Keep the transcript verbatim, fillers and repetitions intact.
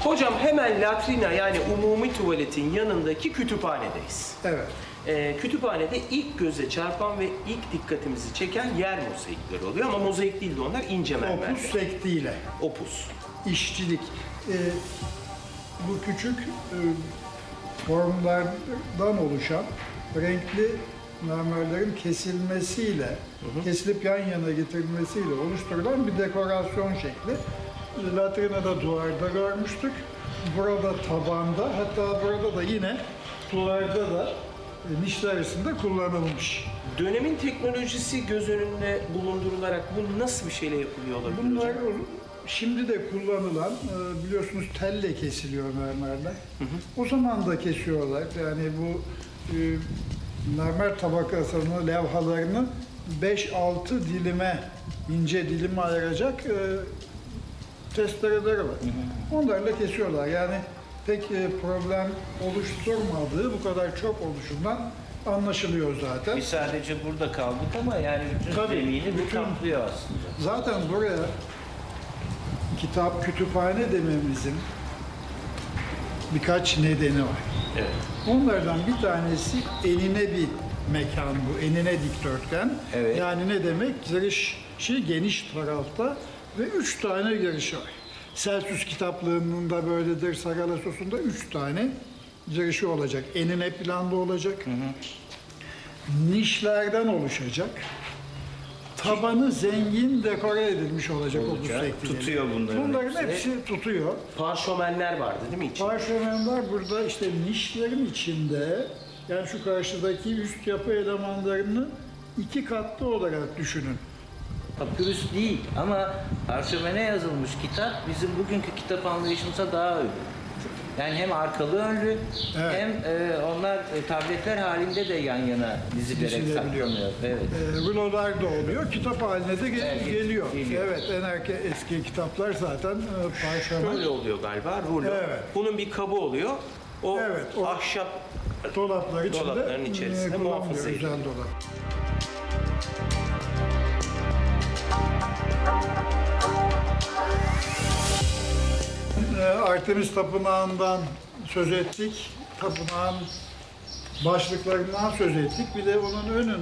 Hocam hemen latrina yani umumi tuvaletin yanındaki kütüphanedeyiz. Evet. Ee, kütüphanede ilk göze çarpan ve ilk dikkatimizi çeken yer mozaikleri oluyor ama mozaik değil de onlar ince mermerler. Opus sektiyle. Opus. İşçilik. Ee, bu küçük e, formlardan oluşan renkli mermerlerin kesilmesiyle, hı hı. kesilip yan yana getirilmesiyle oluşturulan bir dekorasyon şekli. Latrinada duvarda görmüştük. Burada tabanda, hatta burada da yine duvarda da e, nişler arasında kullanılmış. Dönemin teknolojisi göz önünde bulundurularak bu nasıl bir şeyle yapılıyor olabilir Bunlar hocam? şimdi de kullanılan, e, biliyorsunuz telle kesiliyor mermerler. Hı hı. O zaman da kesiyorlar. Yani bu e, mermer tabakasının levhalarını beş altı dilime, ince dilime ayıracak e, testereleri var. Hı hı. Onlarla kesiyorlar. Yani pek e, problem oluşturmadığı bu kadar çok oluşundan anlaşılıyor zaten. Biz sadece burada kaldık ama yani bütün Tabii, zemini bu bütün- kaplıyor aslında. Zaten buraya kitap, kütüphane dememizin birkaç nedeni var. Evet. Onlardan bir tanesi enine bir mekan bu, enine dikdörtgen. Evet. Yani ne demek? Girişi geniş tarafta ve üç tane girişi var. Celsus kitaplığının da böyledir, Sagalassos'un da üç tane girişi olacak. Enine planda olacak. Hı hı. Nişlerden oluşacak. Tabanı zengin dekore edilmiş olacak o Olacak. sektileri. Tutuyor bunların Bunların hepsi. hepsi tutuyor. Parşömenler vardı değil mi içinde? Parşömenler burada işte nişlerin içinde, yani şu karşıdaki üst yapı elemanlarını iki katlı olarak düşünün. Papyrus değil ama parşömene yazılmış kitap bizim bugünkü kitap anlayışımıza daha uygun. Yani hem arkalı önlü Evet. hem e, onlar e, tabletler halinde de yan yana dizilerek Dizilebiliyor. saklanıyor. Evet. E, rulolar da oluyor, kitap haline de gel- Evet, geliyor. geliyor. Evet, en erke eski kitaplar zaten e, parşömen. Şöyle oluyor galiba, rulo. Evet. Bunun bir kabı oluyor. O, Evet, o- ahşap Dolaplar içinde, Dolapların içerisinde e, kullanılıyor, muhafaza ediliyor. özel dolap. E, Artemis Tapınağı'ndan söz ettik. Tapınağın başlıklarından söz ettik. Bir de onun önünde